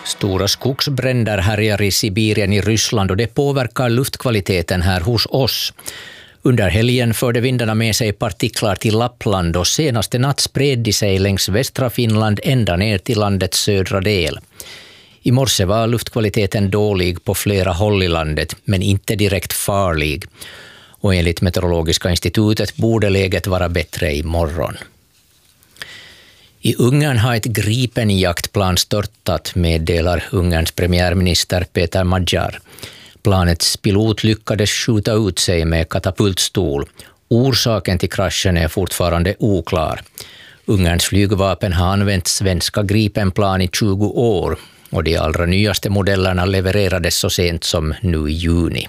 Stora skogsbränder härjar i Sibirien i Ryssland och det påverkar luftkvaliteten här hos oss. Under helgen förde vindarna med sig partiklar till Lappland och senaste natt spred de sig längs västra Finland ända ner till landets södra del. I morse var luftkvaliteten dålig på flera håll i landet, men inte direkt farlig. Och enligt Meteorologiska institutet borde läget vara bättre imorgon. I Ungern har ett Gripen-jaktplan störtat, meddelar Ungerns premiärminister Peter Magyar. Planets pilot lyckades skjuta ut sig med katapultstol. Orsaken till kraschen är fortfarande oklar. Ungerns flygvapen har använt svenska Gripenplan i 20 år och de allra nyaste modellerna levererades så sent som nu i juni.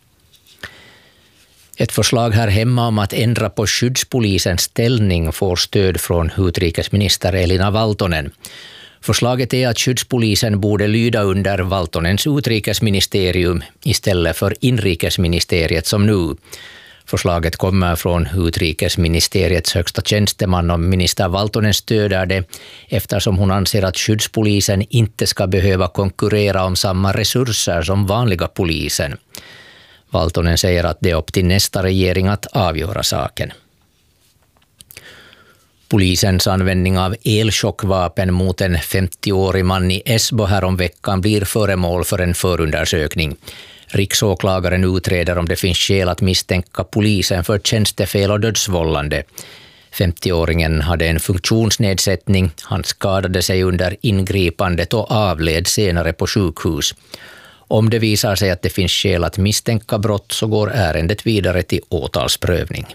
Ett förslag här hemma om att ändra på skyddspolisens ställning får stöd från utrikesminister Elina Valtonen. Förslaget är att skyddspolisen borde lyda under Valtonens utrikesministerium istället för inrikesministeriet som nu. Förslaget kommer från utrikesministeriets högsta tjänsteman och minister Valtonen stöder det eftersom hon anser att skyddspolisen inte ska behöva konkurrera om samma resurser som vanliga polisen. Valtonen säger att det är upp till nästa regering att avgöra saken. Polisens användning av elchockvapen mot en 50-årig man i Esbo häromveckan blir föremål för en förundersökning. Riksåklagaren utreder om det finns skäl att misstänka polisen för tjänstefel och dödsvållande. 50-åringen hade en funktionsnedsättning, han skadade sig under ingripandet och avled senare på sjukhus. Om det visar sig att det finns skäl att misstänka brott så går ärendet vidare till åtalsprövning.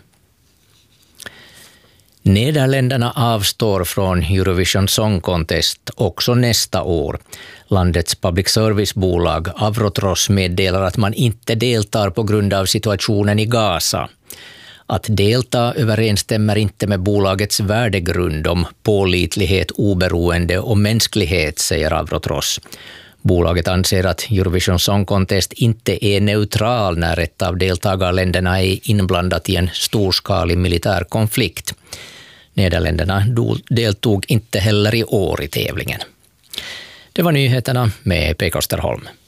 Nederländerna avstår från Eurovision Song Contest också nästa år. Landets public service-bolag Avrotros meddelar att man inte deltar på grund av situationen i Gaza. Att delta överensstämmer inte med bolagets värdegrund om pålitlighet, oberoende och mänsklighet, säger Avrotros. Bolaget anser att Eurovision Song Contest inte är neutral när ett av deltagarländerna är inblandat i en storskalig militär konflikt. Nederländerna deltog inte heller i år i tävlingen. Det var nyheterna med P. Kosterholm.